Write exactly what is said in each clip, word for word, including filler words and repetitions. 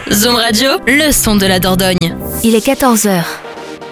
Zoom Radio, le son de la Dordogne. Il est quatorze heures.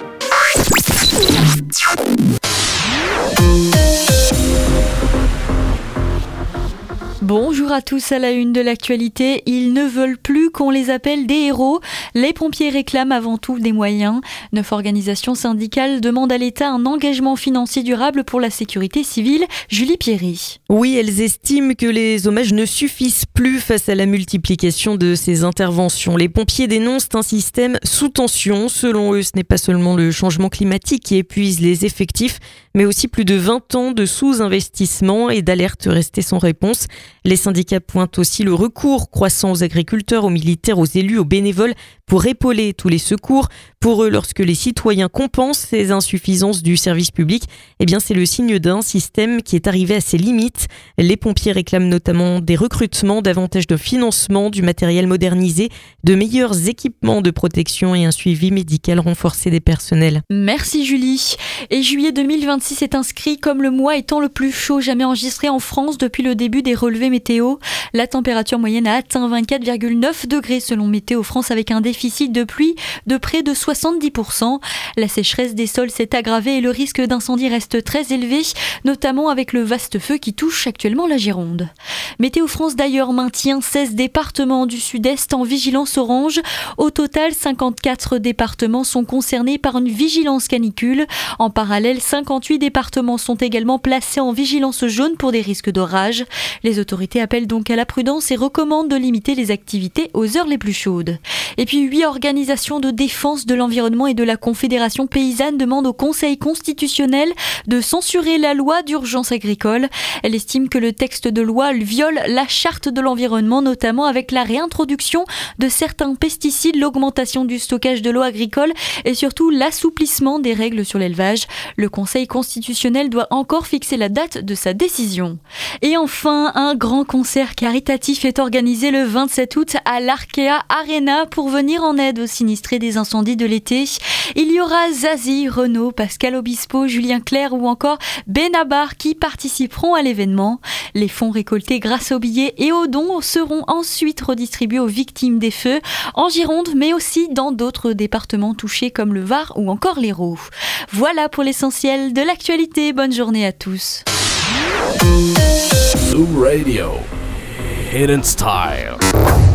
Bonjour à tous, à la une de l'actualité. Ils ne veulent plus qu'on les appelle des héros. Les pompiers réclament avant tout des moyens. Neuf organisations syndicales demandent à l'État un engagement financier durable pour la sécurité civile. Julie Pierry. Oui, elles estiment que les hommages ne suffisent plus face à la multiplication de ces interventions. Les pompiers dénoncent un système sous tension. Selon eux, ce n'est pas seulement le changement climatique qui épuise les effectifs, mais aussi plus de vingt ans de sous-investissement et d'alertes restées sans réponse. Les syndicats pointent aussi le recours croissant aux agriculteurs, aux militaires, aux élus, aux bénévoles pour épauler tous les secours. Pour eux, lorsque les citoyens compensent ces insuffisances du service public, eh bien c'est le signe d'un système qui est arrivé à ses limites. Les pompiers réclament notamment des recrutements, davantage de financement, du matériel modernisé, de meilleurs équipements de protection et un suivi médical renforcé des personnels. Merci Julie. Et juillet deux mille vingt-six est inscrit comme le mois étant le plus chaud jamais enregistré en France depuis le début des relevés météo. La température moyenne a atteint vingt-quatre virgule neuf degrés selon Météo France avec un déficit de pluie de près de soixante-dix pour cent. La sécheresse des sols s'est aggravée et le risque d'incendie reste très élevé, notamment avec le vaste feu qui touche actuellement la Gironde. Météo France d'ailleurs maintient seize départements du sud-est en vigilance orange. Au total, cinquante-quatre départements sont concernés par une vigilance canicule. En parallèle, cinquante-huit départements sont également placés en vigilance jaune pour des risques d'orage. Les autorités appellent donc à la prudence et recommandent de limiter les activités aux heures les plus chaudes. Et puis, huit organisations de défense de l'environnement et de la Confédération paysanne demandent au Conseil constitutionnel de censurer la loi d'urgence agricole. Elle estime que le texte de loi viole la charte de l'environnement, notamment avec la réintroduction de certains pesticides, l'augmentation du stockage de l'eau agricole et surtout l'assouplissement des règles sur l'élevage. Le Conseil constitutionnel doit encore fixer la date de sa décision. Et enfin, un grand concert caritatif est organisé le vingt-sept août à l'Arkea Arena pour venir en aide aux sinistrés des incendies de l'été. Il y aura Zazie, Renaud, Pascal Obispo, Julien Clerc ou encore Benabar qui participeront à l'événement. Les fonds récoltés grâce aux billets et aux dons seront ensuite redistribués aux victimes des feux en Gironde, mais aussi dans d'autres départements touchés comme le Var ou encore l'Hérault. Voilà pour l'essentiel de l'actualité. Bonne journée à tous. Zoom Radio, Hidden Style.